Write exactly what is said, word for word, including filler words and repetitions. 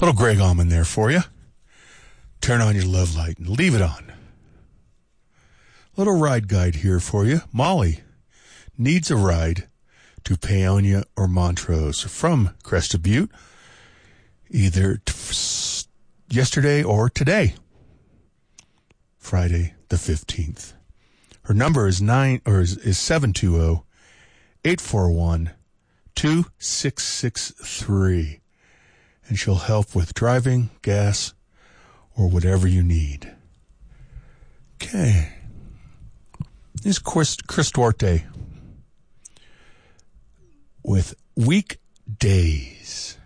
Little Greg Allman there for you. Turn on your love light and leave it on. Little ride guide here for you. Molly needs a ride to Paonia or Montrose from Crested Butte, either t- yesterday or today, Friday the fifteenth. Her number is nine or is, is seven two zero, eight four one, two six six three, and she'll help with driving, gas, or whatever you need. Okay. This is Chris, Chris Duarte with Weekdays.